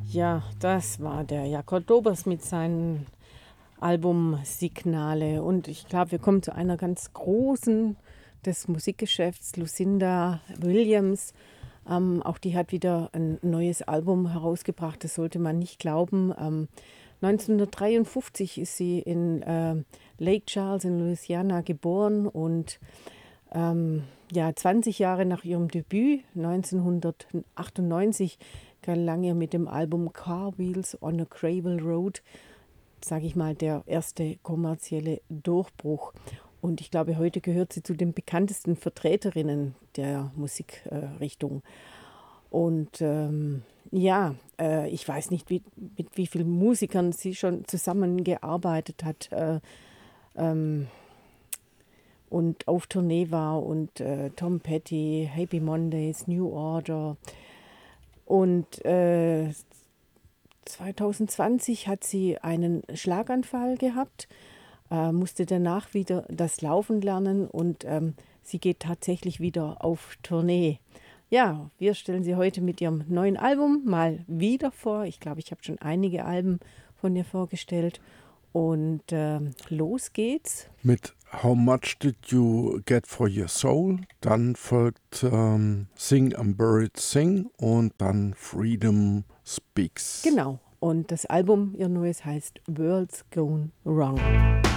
Ja, das war der Jakob Dobers mit seinem Album Signale. Und ich glaube, wir kommen zu einer ganz großen des Musikgeschäfts, Lucinda Williams. Auch die hat wieder ein neues Album herausgebracht, das sollte man nicht glauben. 1953 ist sie in Lake Charles in Louisiana geboren und ja, 20 Jahre nach ihrem Debüt, 1998, gelang ihr mit dem Album Car Wheels on a Gravel Road, sage ich mal, der erste kommerzielle Durchbruch. Und ich glaube, heute gehört sie zu den bekanntesten Vertreterinnen der Musikrichtung. Und ja, ich weiß nicht, mit wie vielen Musikern sie schon zusammengearbeitet hat. Und auf Tournee war und Tom Petty, Happy Mondays, New Order. Und 2020 hat sie einen Schlaganfall gehabt, musste danach wieder das Laufen lernen und sie geht tatsächlich wieder auf Tournee. Ja, wir stellen sie heute mit ihrem neuen Album mal wieder vor. Ich glaube, ich habe schon einige Alben von ihr vorgestellt. Und los geht's. Mit How Much Did You Get for Your Soul? Dann folgt Sing I'm Buried Sing und dann Freedom Speaks. Genau. Und das Album, ihr neues, heißt World's Gone Wrong.